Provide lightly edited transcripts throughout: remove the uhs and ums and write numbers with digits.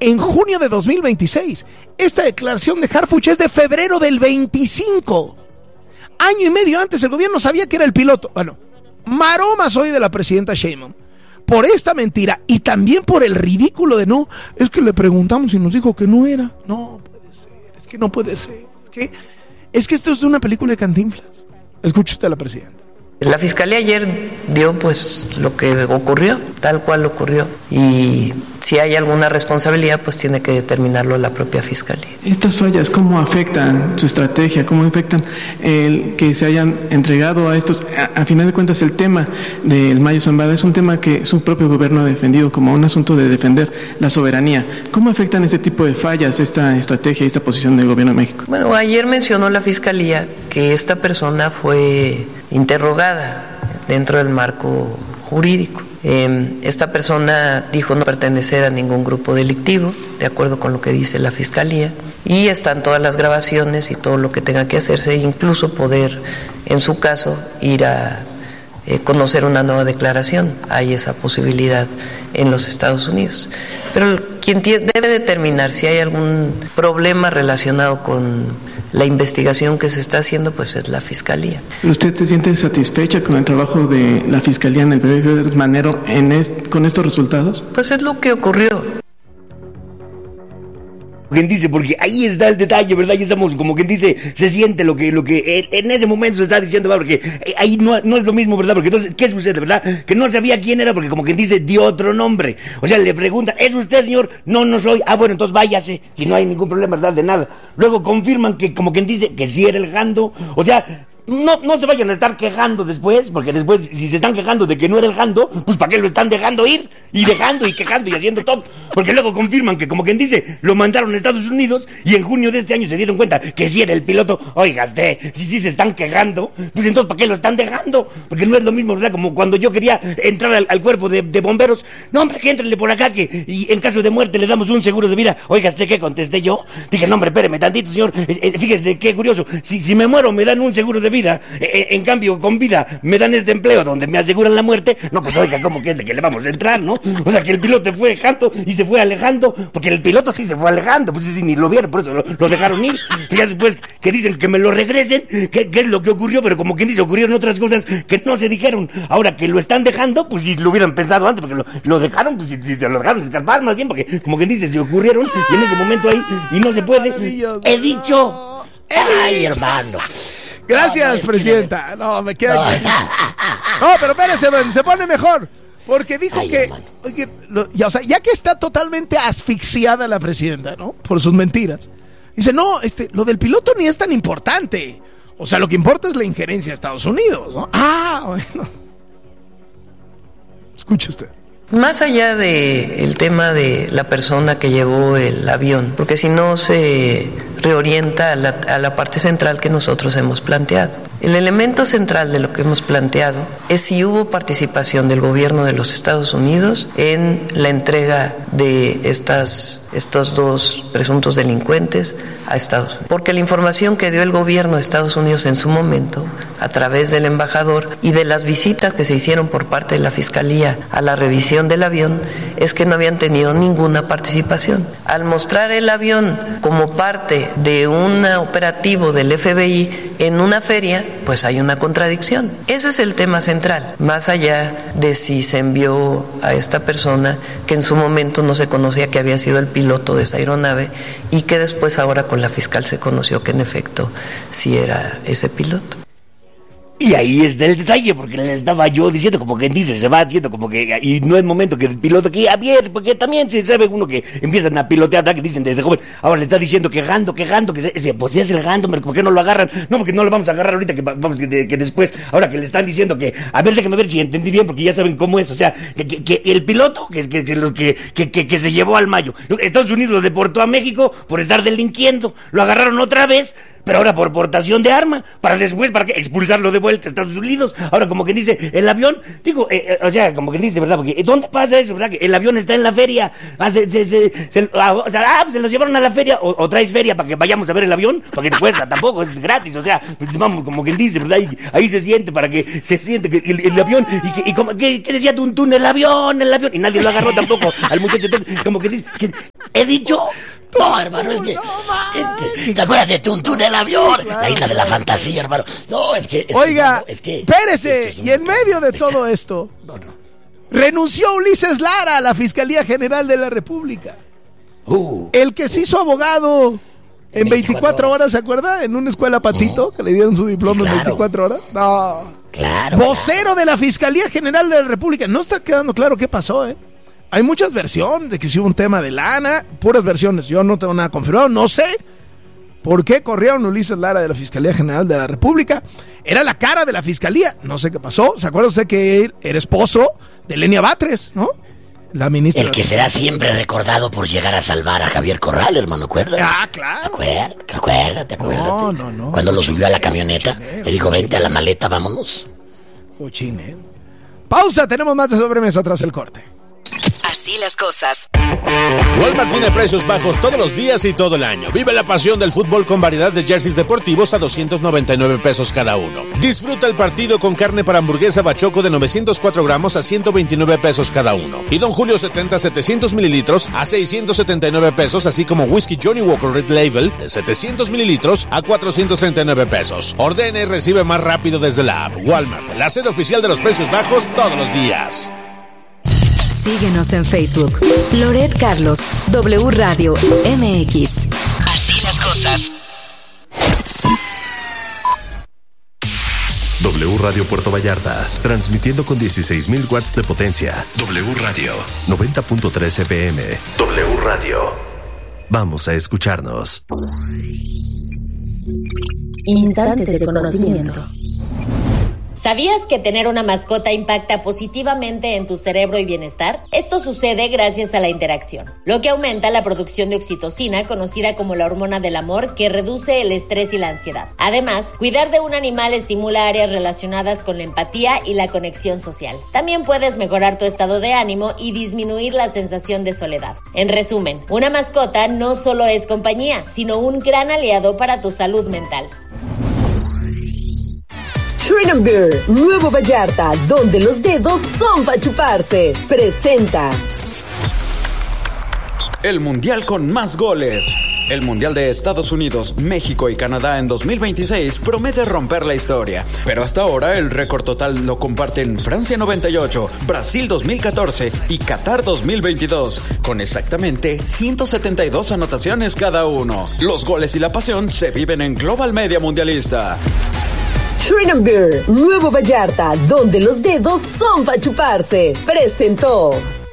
en junio de 2026. Esta declaración de Harfuch es de febrero del 25. Año y medio antes el gobierno sabía que era el piloto. Bueno, maromas hoy de la presidenta Sheinbaum por esta mentira y también por el ridículo de no, es que le preguntamos y nos dijo que no era. No puede ser, es que no puede ser. Es que esto es de una película de Cantinflas. Escuche usted a la presidenta. La Fiscalía ayer dio pues lo que ocurrió, tal cual ocurrió, y si hay alguna responsabilidad pues tiene que determinarlo la propia Fiscalía. ¿Estas fallas cómo afectan su estrategia? ¿Cómo afectan el que se hayan entregado a estos? A final de cuentas el tema del Mayo Zambada es un tema que su propio gobierno ha defendido como un asunto de defender la soberanía. ¿Cómo afectan este tipo de fallas, esta estrategia y esta posición del gobierno de México? Bueno, ayer mencionó la Fiscalía que esta persona fue interrogada dentro del marco jurídico. Esta persona dijo no pertenecer a ningún grupo delictivo, de acuerdo con lo que dice la Fiscalía, y están todas las grabaciones y todo lo que tenga que hacerse, incluso poder, en su caso, ir a conocer una nueva declaración. Hay esa posibilidad en los Estados Unidos. Pero quien debe determinar si hay algún problema relacionado con la investigación que se está haciendo, pues es la Fiscalía. ¿Usted se siente satisfecha con el trabajo de la Fiscalía en el periodo de Manero con estos resultados? Pues es lo que ocurrió. Quien dice, porque ahí está el detalle, ¿verdad? Ya estamos, como quien dice, se siente lo que en ese momento se está diciendo, ¿verdad? Porque ahí no es lo mismo, ¿verdad? Porque entonces, ¿qué sucede, verdad? Que no sabía quién era, porque como quien dice, dio otro nombre. O sea, le preguntan, ¿es usted, señor? No soy. Ah, bueno, entonces váyase, si no hay ningún problema, ¿verdad? De nada. Luego confirman que, como quien dice, que sí era el Jando. O sea, no se vayan a estar quejando después, porque después, si se están quejando de que no era el Jando, pues ¿para qué lo están dejando ir? Y dejando y quejando y haciendo todo. Porque luego confirman que, como quien dice, lo mandaron a Estados Unidos y en junio de este año se dieron cuenta que sí era el piloto. Oiga usted, si se están quejando, pues entonces ¿para qué lo están dejando? Porque no es lo mismo, ¿verdad? Como cuando yo quería entrar al cuerpo de bomberos. No, hombre, que éntrenle por acá, que y en caso de muerte le damos un seguro de vida. Oiga usted, ¿qué contesté yo? Dije, no, hombre, espéreme tantito, señor. Fíjese qué curioso. Si me muero me dan un seguro de vida. En cambio, con vida me dan este empleo donde me aseguran la muerte. No, pues oiga, ¿cómo que le vamos a entrar, no? O sea, que el piloto se fue dejando y se fue alejando, porque el piloto sí se fue alejando, pues sí, ni lo vieron, por eso lo dejaron ir. Y ya después que dicen que me lo regresen, ¿qué es lo que ocurrió? Pero como quien dice, ocurrieron otras cosas que no se dijeron. Ahora que lo están dejando, pues si lo hubieran pensado antes, porque lo dejaron, pues si se lo dejaron escapar más bien, porque como quien dice, se ocurrieron y en ese momento ahí, y no se puede. He dicho. Ay, hermano. Gracias, presidenta. No, me queda. No, pero espérese, se pone mejor. Porque dijo que, oye, o sea, ya que está totalmente asfixiada la presidenta, ¿no? Por sus mentiras. Dice, no, lo del piloto ni es tan importante. O sea, lo que importa es la injerencia de Estados Unidos, ¿no? Ah, bueno. Escuche usted. Más allá del tema de la persona que llevó el avión, porque si no se reorienta a la parte central que nosotros hemos planteado. El elemento central de lo que hemos planteado es si hubo participación del gobierno de los Estados Unidos en la entrega de estos dos presuntos delincuentes a Estados Unidos. Porque la información que dio el gobierno de Estados Unidos en su momento, a través del embajador y de las visitas que se hicieron por parte de la Fiscalía a la revisión del avión, es que no habían tenido ninguna participación. Al mostrar el avión como parte de un operativo del FBI en una feria, pues hay una contradicción. Ese es el tema central, más allá de si se envió a esta persona que en su momento no se conocía que había sido el piloto de esa aeronave y que después ahora con la fiscal se conoció que en efecto sí era ese piloto. Y ahí está el detalle, porque le estaba yo diciendo, como quien dice, se va haciendo como que, y no es momento que el piloto que abierto, porque también se sabe uno que empiezan a pilotear, ¿verdad? Que dicen desde joven, ahora le está diciendo quejando, pues es el Jando, ¿por qué no lo agarran? No, porque no lo vamos a agarrar ahorita, que después, ahora que le están diciendo que, a ver, déjame ver si entendí bien, porque ya saben cómo es, o sea, que el piloto, que se llevó al Mayo, Estados Unidos lo deportó a México por estar delinquiendo, lo agarraron otra vez, pero ahora por portación de arma, para después, ¿para qué? Expulsarlo de vuelta a Estados Unidos. Ahora, como quien dice, el avión, digo, o sea, como quien dice, ¿verdad? Porque, ¿dónde pasa eso, verdad? Que el avión está en la feria, pues se los llevaron a la feria, o traes feria para que vayamos a ver el avión, porque te cuesta, tampoco, es gratis, o sea, pues vamos, como quien dice, ¿verdad? Y ahí se siente, para que se siente que el avión, ¿qué decía tú? El avión, y nadie lo agarró tampoco al muchacho, entonces, como que dice, ¿He dicho? No, hermano, es que... ¿Te acuerdas de Tuntún el avión? Claro, la isla de la fantasía, hermano. No, es que... Oiga, espérese, y en medio de todo esto, renunció Ulises Lara a la Fiscalía General de la República. El que se hizo abogado en 24 horas, ¿se acuerda? En una escuela Patito, que le dieron su diploma en 24 horas. No. Claro. Vocero de la Fiscalía General de la República. No está quedando claro qué pasó, ¿eh? Hay muchas versiones de que sí hubo un tema de lana, puras versiones. Yo no tengo nada confirmado, no sé por qué corrieron a Ulises Lara de la Fiscalía General de la República. Era la cara de la Fiscalía, no sé qué pasó. ¿Se acuerda usted que él era esposo de Lenia Batres, no? La ministra. El que será siempre recordado por llegar a salvar a Javier Corral, hermano, ¿acuerdas? Ah, claro. Acuérdate. No. Cuando lo subió a la camioneta, le dijo, vente a la maleta, vámonos. Cochine. Pausa, tenemos más de sobremesa tras el corte. Así las cosas. Walmart tiene precios bajos todos los días y todo el año. Vive la pasión del fútbol con variedad de jerseys deportivos a 299 pesos cada uno. Disfruta el partido con carne para hamburguesa Bachoco de 904 gramos a 129 pesos cada uno. Y Don Julio 70 700 mililitros a 679 pesos, así como whisky Johnny Walker Red Label de 700 mililitros a 439 pesos. Ordena y recibe más rápido desde la app. Walmart, la sede oficial de los precios bajos todos los días. Síguenos en Facebook. Loret Carlos, W Radio MX. Así las cosas. W Radio Puerto Vallarta, transmitiendo con 16,000 watts de potencia. W Radio, 90.3 FM. W Radio. Vamos a escucharnos. Instantes de conocimiento. ¿Sabías que tener una mascota impacta positivamente en tu cerebro y bienestar? Esto sucede gracias a la interacción, lo que aumenta la producción de oxitocina, conocida como la hormona del amor, que reduce el estrés y la ansiedad. Además, cuidar de un animal estimula áreas relacionadas con la empatía y la conexión social. También puedes mejorar tu estado de ánimo y disminuir la sensación de soledad. En resumen, una mascota no solo es compañía, sino un gran aliado para tu salud mental. Freedom Beer, Nuevo Vallarta, donde los dedos son para chuparse. Presenta el mundial con más goles. El Mundial de Estados Unidos, México y Canadá en 2026 promete romper la historia. Pero hasta ahora el récord total lo comparten Francia 98, Brasil 2014 y Qatar 2022, con exactamente 172 anotaciones cada uno. Los goles y la pasión se viven en Global Media Mundialista. Freedom Beer, Nuevo Vallarta, donde los dedos son para chuparse. Presentó.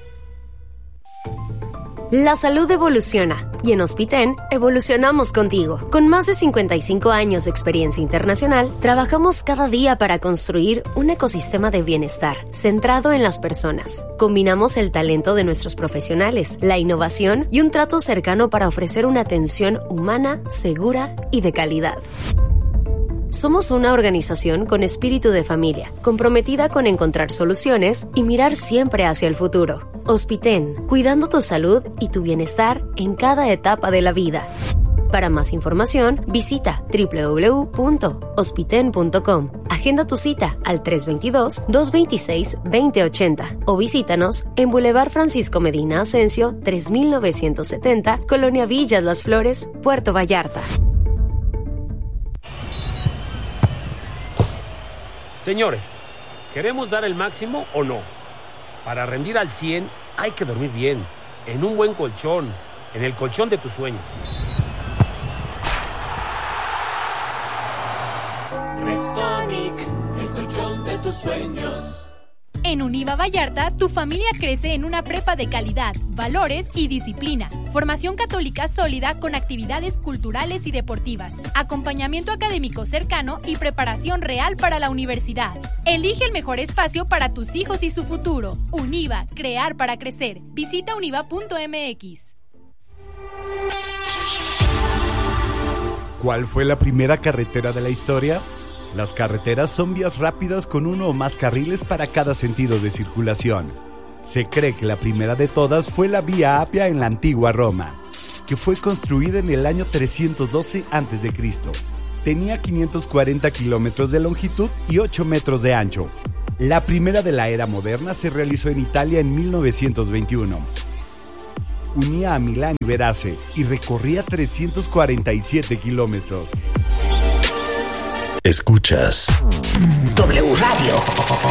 La salud evoluciona y en Hospiten evolucionamos contigo. Con más de 55 años de experiencia internacional, trabajamos cada día para construir un ecosistema de bienestar centrado en las personas. Combinamos el talento de nuestros profesionales, la innovación y un trato cercano para ofrecer una atención humana, segura y de calidad. Somos una organización con espíritu de familia, comprometida con encontrar soluciones y mirar siempre hacia el futuro. Hospiten, cuidando tu salud y tu bienestar en cada etapa de la vida. Para más información, visita www.hospiten.com. Agenda tu cita al 322-226-2080 o visítanos en Boulevard Francisco Medina Asensio, 3970, Colonia Villas Las Flores, Puerto Vallarta. Señores, ¿queremos dar el máximo o no? Para rendir al 100 hay que dormir bien, en un buen colchón, en el colchón de tus sueños. Restonic, el colchón de tus sueños. En Univa Vallarta, tu familia crece en una prepa de calidad, valores y disciplina. Formación católica sólida con actividades culturales y deportivas, acompañamiento académico cercano y preparación real para la universidad. Elige el mejor espacio para tus hijos y su futuro. Univa, crear para crecer. Visita univa.mx. ¿Cuál fue la primera carretera de la historia? Las carreteras son vías rápidas con uno o más carriles para cada sentido de circulación. Se cree que la primera de todas fue la Vía Apia en la antigua Roma, que fue construida en el año 312 a.C. Tenía 540 kilómetros de longitud y 8 metros de ancho. La primera de la era moderna se realizó en Italia en 1921. unía a Milán y Verace y recorría 347 kilómetros. Escuchas W Radio.